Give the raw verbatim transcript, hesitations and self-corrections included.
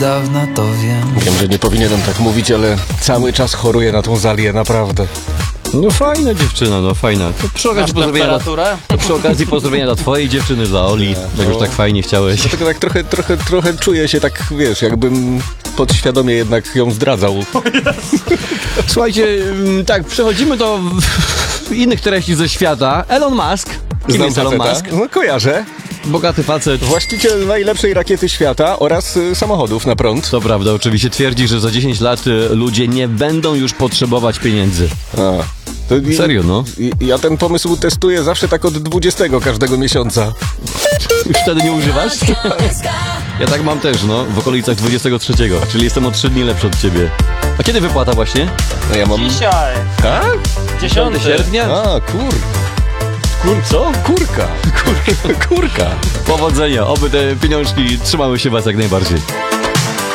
dawna to wiem. Wiem, że nie powinienem tak mówić, ale cały czas choruję na tą Zalię, naprawdę. No fajna dziewczyna, no fajna. To przy okazji pozdrowienia dla, to przy okazji pozdrowienia dla twojej dziewczyny, dla Oli, jak no. już tak fajnie chciałeś. Dlatego tak trochę, trochę, trochę czuję się tak, wiesz, jakbym podświadomie jednak ją zdradzał. Słuchajcie, tak, przechodzimy do innych treści ze świata. Elon Musk. Kim Znam jest Elon faceta? Musk? No kojarzę. Bogaty facet. Właściciel najlepszej rakiety świata oraz y, samochodów na prąd. To prawda, oczywiście twierdzi, że za dziesięć lat y, ludzie nie będą już potrzebować pieniędzy. A, to i, Serio, no. I, ja ten pomysł testuję zawsze tak od dwudziestego każdego miesiąca. Już wtedy nie używasz? Ja tak mam też, no, w okolicach dwudziestego trzeciego, czyli jestem o trzy dni lepszy od ciebie. A kiedy wypłata właśnie? No ja mam... Dzisiaj, Tak? dziesiąty sierpnia? A, kur... Kur, co? Kurka. Kurka. Kurka. Powodzenia, oby te pieniążki trzymały się was jak najbardziej.